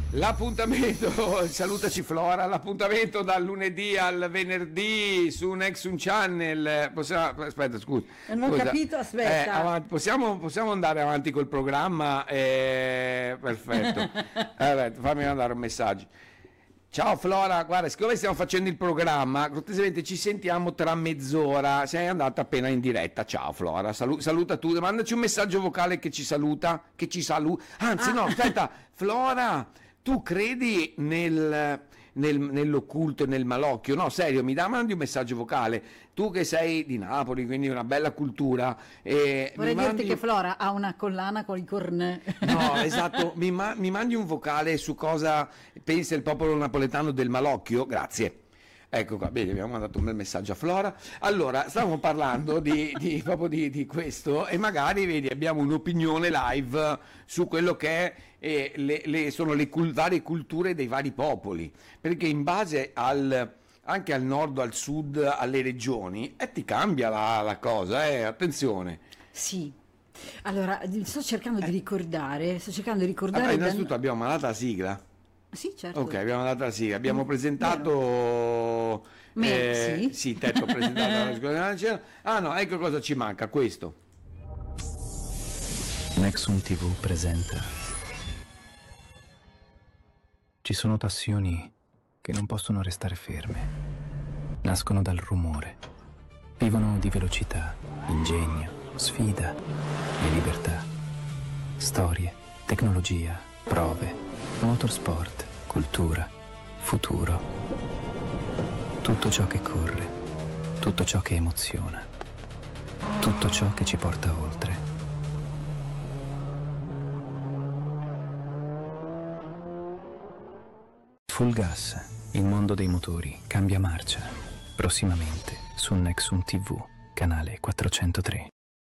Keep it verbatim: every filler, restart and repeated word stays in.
L'appuntamento, salutaci Flora, l'appuntamento dal lunedì al venerdì su Nexum Channel. Possiamo, aspetta, scusa. Non ho scusa. capito, aspetta. Eh, avanti, possiamo, possiamo andare avanti col programma? Eh, perfetto. Eh, fammi mandare un messaggio. Ciao Flora, guarda, siccome stiamo facendo il programma, cortesemente ci sentiamo tra mezz'ora. Sei andata appena in diretta. Ciao Flora, salu- saluta tu, mandaci un messaggio vocale che ci saluta, che ci saluta. Anzi, ah. no, aspetta, Flora, tu credi nel, nel, nell'occulto e nel malocchio? No, serio, mi dà, mandi un messaggio vocale. Tu che sei di Napoli, quindi una bella cultura. Eh, Vorrei mi dirti mandi... che Flora ha una collana con i cornè. No, esatto, mi, ma- mi mandi un vocale su cosa pensa il popolo napoletano del malocchio? Grazie. Ecco qua, bene, abbiamo mandato un bel messaggio a Flora. Allora, stavamo parlando di, di, proprio di, di questo e magari, vedi, abbiamo un'opinione live su quello che è, eh, le, le, sono le cul- varie culture dei vari popoli, perché in base al... anche al nord, al sud, alle regioni, e eh, ti cambia la, la cosa, eh, attenzione. Sì. Allora, sto cercando eh. di ricordare, sto cercando di ricordare... Allora, innanzitutto dan... abbiamo mandato la sigla. Sì, certo. Ok, abbiamo mandato la sigla, abbiamo mm, presentato... Me, eh, sì. Sì, te ho presentato la scuola. Ah no, ecco cosa ci manca, questo. Nexum ti vu presenta. Ci sono passioni che non possono restare ferme. Nascono dal rumore. Vivono di velocità, ingegno, sfida e libertà. Storie, tecnologia, prove, motorsport, cultura, futuro. Tutto ciò che corre, tutto ciò che emoziona, tutto ciò che ci porta oltre. Full gas, il mondo dei motori cambia marcia. Prossimamente su Nexum ti vu, canale quattrocentotre.